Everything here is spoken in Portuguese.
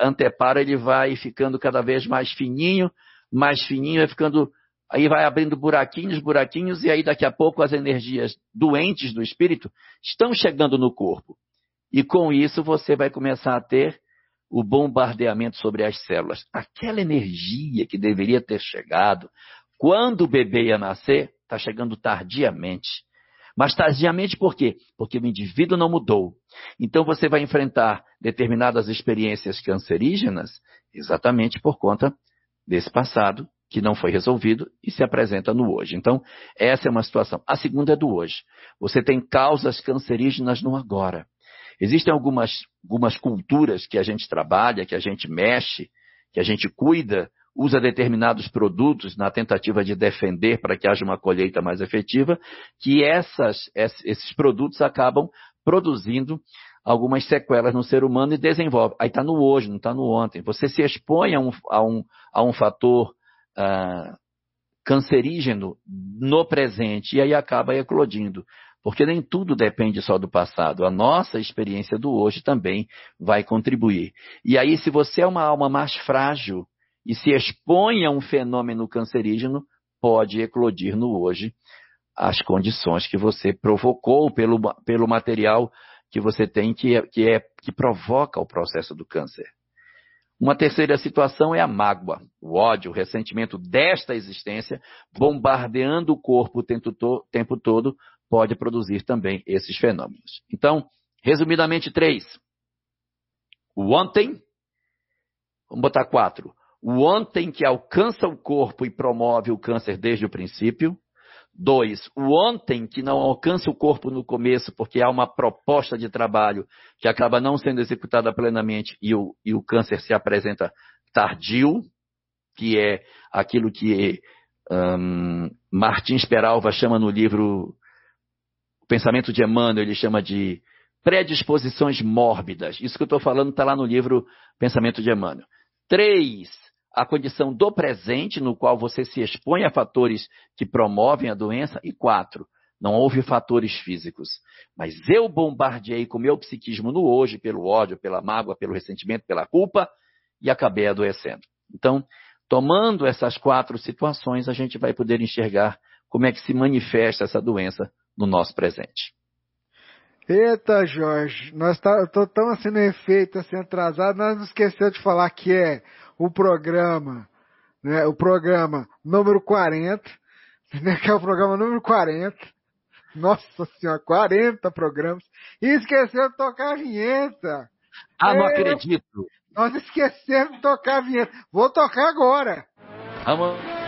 anteparo ele vai ficando cada vez mais fininho, vai ficando, aí vai abrindo buraquinhos, e aí daqui a pouco as energias doentes do espírito estão chegando no corpo. E com isso você vai começar a ter o bombardeamento sobre as células. Aquela energia que deveria ter chegado quando o bebê ia nascer, está chegando tardiamente. Mas tardiamente por quê? Porque o indivíduo não mudou. Então você vai enfrentar determinadas experiências cancerígenas exatamente por conta desse passado que não foi resolvido e se apresenta no hoje. Então, essa é uma situação. A segunda é do hoje. Você tem causas cancerígenas no agora. Existem algumas culturas que a gente trabalha, que a gente mexe, que a gente cuida, usa determinados produtos na tentativa de defender para que haja uma colheita mais efetiva, que esses produtos acabam produzindo algumas sequelas no ser humano e desenvolve. Aí está no hoje, não está no ontem. Você se expõe a um fator cancerígeno no presente e aí acaba eclodindo. Porque nem tudo depende só do passado. A nossa experiência do hoje também vai contribuir. E aí, se você é uma alma mais frágil e se expõe a um fenômeno cancerígeno, pode eclodir no hoje as condições que você provocou pelo material que você tem que provoca o processo do câncer. Uma terceira situação é a mágoa, o ódio, o ressentimento desta existência, bombardeando o corpo o tempo todo, pode produzir também esses fenômenos. Então, resumidamente, 3. O ontem, vamos botar 4. O ontem que alcança o corpo e promove o câncer desde o princípio. 2. O ontem que não alcança o corpo no começo, porque há uma proposta de trabalho que acaba não sendo executada plenamente e o câncer se apresenta tardio, que é aquilo que Martins Peralva chama no livro O Pensamento de Emmanuel, ele chama de predisposições mórbidas. Isso que eu estou falando está lá no livro Pensamento de Emmanuel. 3. A condição do presente, no qual você se expõe a fatores que promovem a doença. E 4, não houve fatores físicos. Mas eu bombardeei com o meu psiquismo no hoje, pelo ódio, pela mágoa, pelo ressentimento, pela culpa, e acabei adoecendo. Então, tomando essas 4 situações, a gente vai poder enxergar como é que se manifesta essa doença no nosso presente. Eita, Jorge, nós estamos assim no efeito, assim, atrasado, nós não esquecemos de falar que é o programa, né, o programa número 40, né, que é o programa número 40, nossa senhora, 40 programas, e esqueceu de tocar a vinheta. Não acredito. Nós esquecemos de tocar a vinheta, vou tocar agora. Vamos.